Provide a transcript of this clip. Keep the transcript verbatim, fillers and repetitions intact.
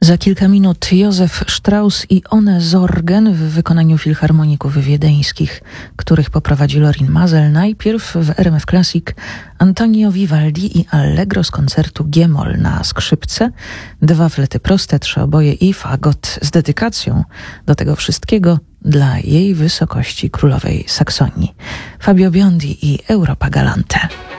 Za kilka minut Józef Strauss i One Sorgen w wykonaniu filharmoników wiedeńskich, których poprowadzi Lorin Maazel. Najpierw w R M F Classic Antonio Vivaldi i Allegro z koncertu G-moll na skrzypce, dwa flety proste, trzy oboje i fagot z dedykacją do tego wszystkiego dla jej wysokości królowej Saksonii. Fabio Biondi i Europa Galante.